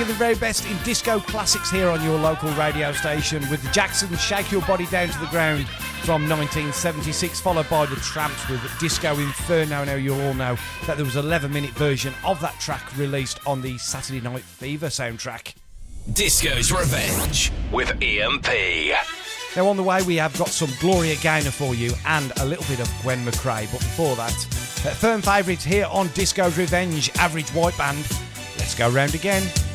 the very best in disco classics here on your local radio station with the Jacksons' Shake Your Body Down to the Ground from 1976, followed by the Tramps with Disco Inferno. Now you'll all know that there was an 11-minute version of that track released on the Saturday Night Fever soundtrack. Disco's Revenge with EMP. Now on the way we have got some Gloria Gaynor for you and a little bit of Gwen McRae, but before that, firm favourites here on Disco's Revenge, Average White Band. Let's go round again.